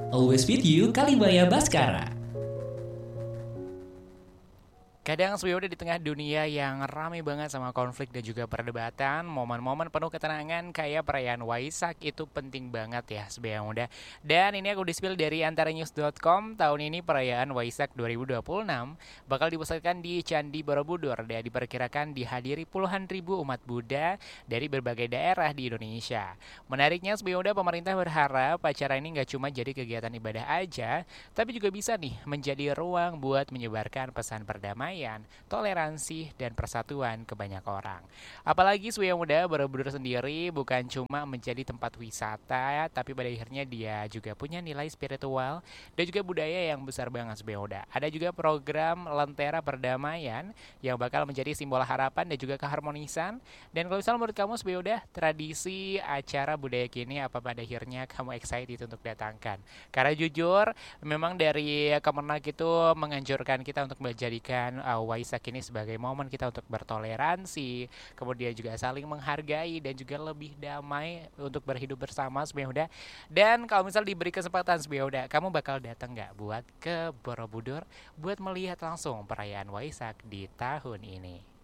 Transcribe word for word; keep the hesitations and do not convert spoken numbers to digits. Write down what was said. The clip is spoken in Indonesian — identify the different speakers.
Speaker 1: Always with you, Kalibaya Baskara.
Speaker 2: Kadang sebenarnya di tengah dunia yang ramai banget sama konflik dan juga perdebatan, momen-momen penuh ketenangan kayak perayaan Waisak itu penting banget ya sebenarnya muda. Dan ini aku di-spill dari antarenews dot com. Tahun ini perayaan Waisak dua ribu dua puluh enam bakal dipusatkan di Candi Borobudur dan diperkirakan dihadiri puluhan ribu umat Buddha dari berbagai daerah di Indonesia. Menariknya sebenarnya pemerintah berharap acara ini nggak cuma jadi kegiatan ibadah aja, tapi juga bisa nih menjadi ruang buat menyebarkan pesan perdamaian, toleransi, dan persatuan ke banyak orang. Apalagi Suya Muda Borobudur sendiri bukan cuma menjadi tempat wisata, tapi pada akhirnya dia juga punya nilai spiritual dan juga budaya yang besar banget Suya Muda. Ada juga program Lentera Perdamaian yang bakal menjadi simbol harapan dan juga keharmonisan. Dan kalau misalnya menurut kamu Suya Muda, tradisi acara budaya kini apa pada akhirnya kamu excited untuk datangkan? Karena jujur, memang dari Kemenak itu menganjurkan kita untuk menjadikan uh, Waisak ini sebagai momen kita untuk bertoleransi, kemudian juga saling menghargai dan juga lebih damai untuk berhidup bersama Semioda. Dan kalau misal diberi kesempatan Semioda, kamu bakal datang nggak buat ke Borobudur buat melihat langsung perayaan Waisak di tahun ini?